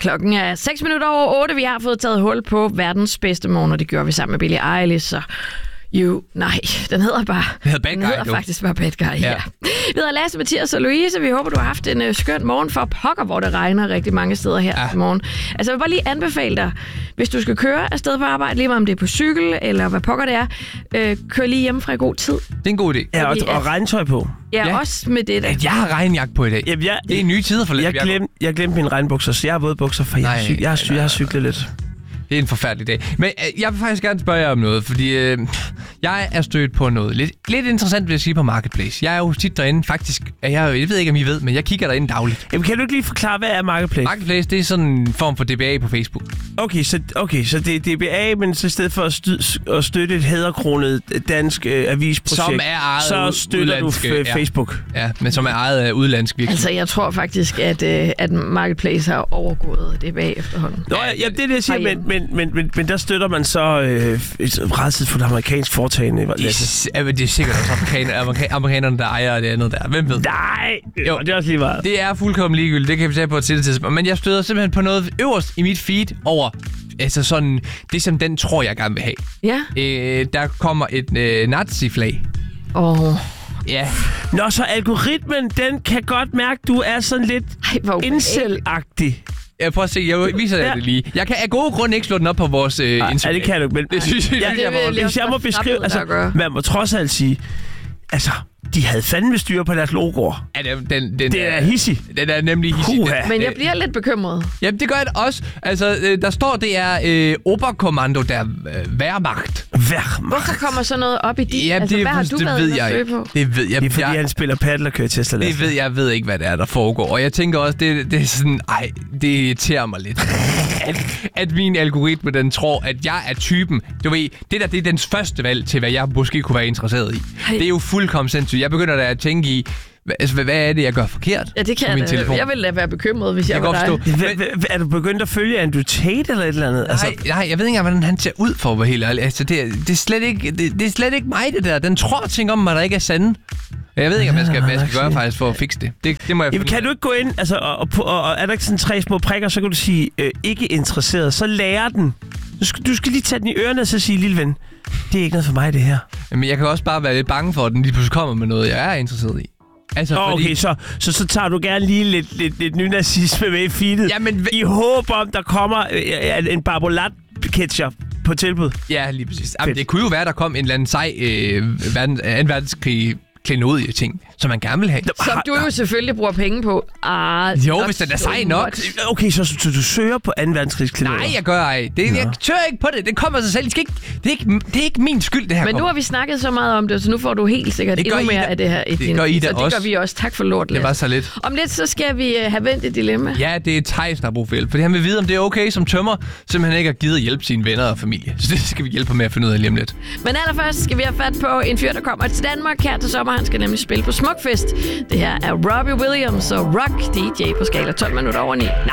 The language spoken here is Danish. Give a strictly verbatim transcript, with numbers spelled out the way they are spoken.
Klokken er seks minutter over otte. Vi har fået taget hul på verdens bedste morgen, og det gør vi sammen med Billie Eilish. Så jo, nej, den hedder bare... Den hedder Bad Guy, Den hedder jo. faktisk bare Bad Guy, ja. ja. Vi hedder Lasse, Mathias og Louise. Vi håber, du har haft en uh, skøn morgen for pokker, hvor det regner rigtig mange steder her ja. i morgen. Altså, jeg vil bare lige anbefale dig, hvis du skal køre afsted på arbejde, lige meget om det er på cykel, eller hvad pokker det er, øh, kør lige hjemmefra i god tid. Det er en god idé. Ja, og, og regntøj på. Ja, ja, også med det der. Jeg har regnjakke på i dag. Jamen, jeg, det er nye tider for lidt. Jeg glemte jeg glemte mine regnbukser, så jeg har våde bukser, for nej, jeg, syg, jeg, har, jeg har cyklet lidt. Det er en forfærdelig dag. Men øh, jeg vil faktisk gerne spørge jer om noget, fordi øh, jeg er stødt på noget lidt, lidt interessant, vil jeg sige, på Marketplace. Jeg er jo tit derinde, faktisk, jeg, jeg ved ikke, om I ved, men jeg kigger derinde dagligt. Jamen, kan du ikke lige forklare, hvad er Marketplace? Marketplace, det er sådan en form for D B A på Facebook. Okay, så, okay, så det er D B A, men så i stedet for at, stø, at støtte et hæderkronet dansk øh, avisprojekt, som er ejet så støtter du f- ja. Facebook. Ja, men som er ejet af udlandsk virksomhed. Altså, jeg tror faktisk, at, øh, at Marketplace har overgået D B A efterhånden. Nå, ja, ja, det er det, jeg siger, men, men, men, men, men der støtter man så øh, et rædselsfuldt amerikansk foretagende. Det er, det er sikkert også amerikaner, amerika- amerikanerne, der ejer det andet der. Hvem ved? Nej, jo, det er også lige meget. Det er fuldkommen ligegyldigt, det kan vi tage på et tidspunkt. Men jeg støder simpelthen på noget øverst i mit feed over, altså sådan, det som den tror, jeg gerne vil have. Ja. Øh, der kommer et øh, nazi-flag. Åh... Oh. Ja. Nå, så algoritmen, den kan godt mærke, du er sådan lidt incel-agtig. Jeg prøver at se, jeg viser jer ja. det lige. Jeg kan af gode grunde ikke slå den op på vores øh, Ej, Instagram. Ja, det kan du, men det synes jeg, ja, det, det, det, hvis jeg må beskrive, altså, man må trods alt sige, altså, de havde fandme styr på deres logoer. Ja, den, den, den det er, er hissig. Den er nemlig hissig. Den, men jeg bliver lidt bekymret. Jamen, det gør jeg også. Altså, øh, der står, det er øh, Oberkommando der øh, Wehrmacht. Wehrmacht. Hvorfor kommer så noget op i de? Ja, altså, det, hvad har du det været ved jeg ikke. Det ved jeg. Det er, fordi jeg, han spiller paddle og kører Tesla. Det ved jeg ved ikke, hvad det er, der foregår. Og jeg tænker også, det, det er sådan, ej, det irriterer mig lidt. at, at min algoritme, den tror, at jeg er typen. Du ved, det der, det er dens første valg til, hvad jeg måske kunne være interesseret i. Hey. Det er jo fuldkommen sindssygt. Jeg begynder da at tænke i, altså, hvad er det, jeg gør forkert? Ja, det kan jeg da. Jeg ville da være bekymret, hvis jeg, jeg var dig. Men, er du begyndt at følge Andrew Tate eller et eller andet? Nej, altså, nej, jeg ved ikke engang, hvordan han ser ud for at være helt ærlig. Altså, det, det, er slet ikke, det, det er slet ikke mig, det der. Den tror ting om mig, der ikke er sande. Jeg ved ikke, om jeg skal, hvad jeg skal gøre faktisk for at fikse det. Det, det må jeg Jamen, kan du ikke gå ind, altså, og, og, og, og er der ikke sådan tre små prikker, så kan du sige, øh, ikke interesseret, så lærer den. Du skal, du skal lige tage den i ørerne og så sige, lille ven, det er ikke noget for mig, det her. Jamen, jeg kan også bare være lidt bange for, at den lige pludselig kommer med noget, jeg er interesseret i. Altså, oh, fordi... Okay, så, så, så tager du gerne lige lidt, lidt, lidt nynazisme med i feedet. Jamen, i håb om, der kommer øh, en barbolat-ketchup på tilbud. Ja, lige præcis. Jamen, det kunne jo være, der kom en eller anden sej øh, verden, anden verdenskrig klenodie ting, som man gerne vil have. Som du jo selvfølgelig bruger penge på. Ah, jo, hvis den er sej nok. Okay, så, så du søger på anden verdenskrigs klenodier? Nej, jeg gør ej. Det, jeg tør ikke på det. Det kommer af sig selv. Det, ikke, det, er ikke, det er ikke min skyld, det her Men kommer. nu har vi snakket så meget om det, så nu får du helt sikkert endnu mere da. af det her. Det din, gør I da så også. det gør vi også. Tak for lort, Det var så lidt. Om lidt, så skal vi have vendt et dilemma. Ja, det er Theis, der har brug for hjælp. Fordi han vil vide, om det er okay som tømmer, simpelthen ikke har givet at hjælpe sine venner og familie. Så det skal vi hjælpe med at finde ud af lige om lidt. Men allerførst skal vi have fat på en fyr, der kommer til Danmark her til sommer. Han skal nemlig spille på Smukfest. Det her er Robbie Williams og Rock D J på skala tolv minutter over ni. Nå,